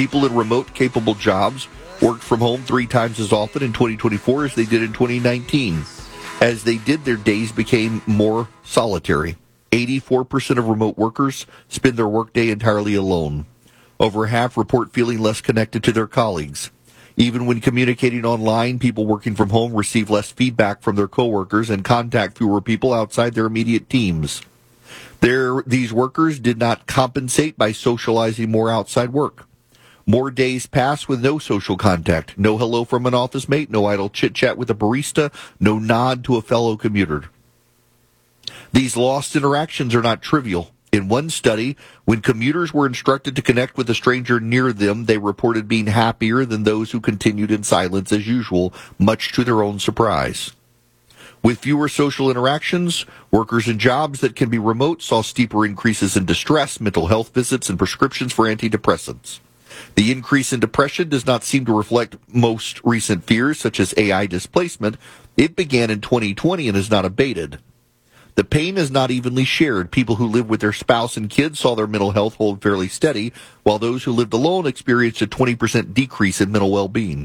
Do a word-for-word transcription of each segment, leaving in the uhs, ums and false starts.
People in remote-capable jobs worked from home three times as often in twenty twenty-four as they did in twenty nineteen. As they did, their days became more solitary. eighty-four percent of remote workers spend their workday entirely alone. Over half report feeling less connected to their colleagues. Even when communicating online, people working from home receive less feedback from their coworkers and contact fewer people outside their immediate teams. There, these workers did not compensate by socializing more outside work. More days pass with no social contact, no hello from an office mate, no idle chit-chat with a barista, no nod to a fellow commuter. These lost interactions are not trivial. In one study, when commuters were instructed to connect with a stranger near them, they reported being happier than those who continued in silence as usual, much to their own surprise. With fewer social interactions, workers in jobs that can be remote saw steeper increases in distress, mental health visits, and prescriptions for antidepressants. The increase in depression does not seem to reflect most recent fears, such as A I displacement. It began in twenty twenty and has not abated. The pain is not evenly shared. People who live with their spouse and kids saw their mental health hold fairly steady, while those who lived alone experienced a twenty percent decrease in mental well-being.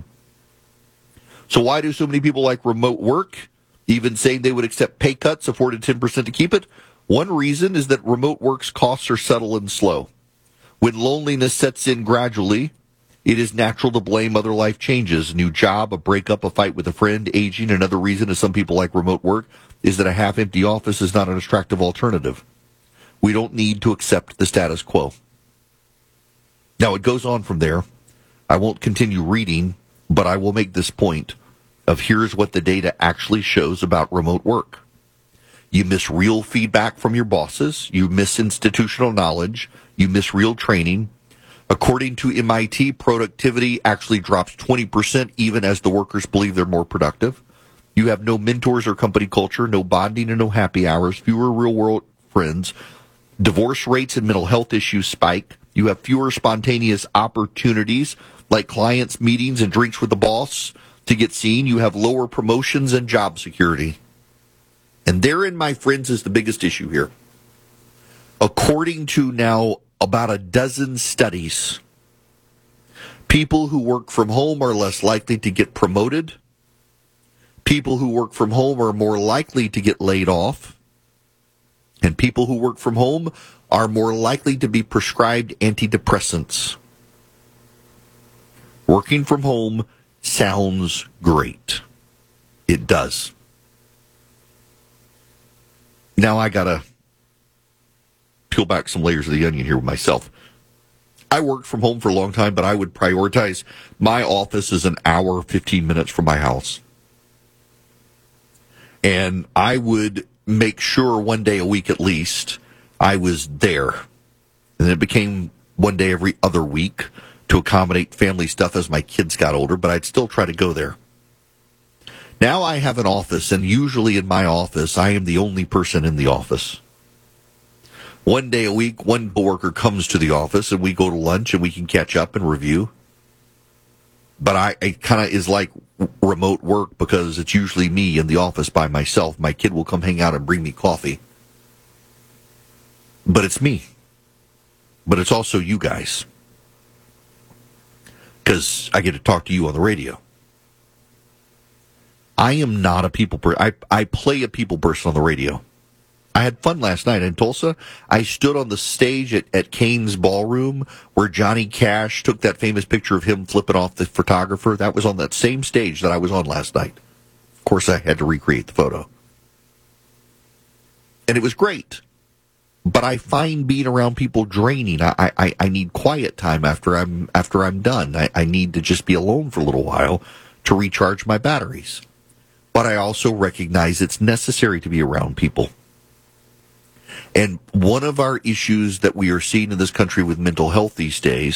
So why do so many people like remote work, even saying they would accept pay cuts afforded ten percent to keep it? One reason is that remote work's costs are subtle and slow. When loneliness sets in gradually, it is natural to blame other life changes, a new job, a breakup, a fight with a friend, aging. Another reason is some people like remote work is that a half-empty office is not an attractive alternative. We don't need to accept the status quo. Now, it goes on from there. I won't continue reading, but I will make this point of here's what the data actually shows about remote work. You miss real feedback from your bosses. You miss institutional knowledge. You miss real training. According to M I T, productivity actually drops twenty percent even as the workers believe they're more productive. You have no mentors or company culture, no bonding and no happy hours, fewer real-world friends. Divorce rates and mental health issues spike. You have fewer spontaneous opportunities like clients' meetings and drinks with the boss to get seen. You have lower promotions and job security. And therein, my friends, is the biggest issue here. According to now about a dozen studies, people who work from home are less likely to get promoted. People who work from home are more likely to get laid off. And people who work from home are more likely to be prescribed antidepressants. Working from home sounds great. It does. Now I gotta peel back some layers of the onion here with myself. I worked from home for a long time, but I would prioritize my office as an hour, fifteen minutes from my house. And I would make sure one day a week at least I was there. And it became one day every other week to accommodate family stuff as my kids got older, but I'd still try to go there. Now I have an office, and usually in my office, I am the only person in the office. One day a week, one coworker comes to the office, and we go to lunch, and we can catch up and review. But I it kind of is like remote work because it's usually me in the office by myself. My kid will come hang out and bring me coffee. But it's me. But it's also you guys. Because I get to talk to you on the radio. I am not a people person. I, I play a people person on the radio. I had fun last night in Tulsa. I stood on the stage at, at Kane's Ballroom where Johnny Cash took that famous picture of him flipping off the photographer. That was on that same stage that I was on last night. Of course, I had to recreate the photo. And it was great. But I find being around people draining. I, I, I need quiet time after I'm after I'm done. I, I need to just be alone for a little while to recharge my batteries. But I also recognize it's necessary to be around people. And one of our issues that we are seeing in this country with mental health these days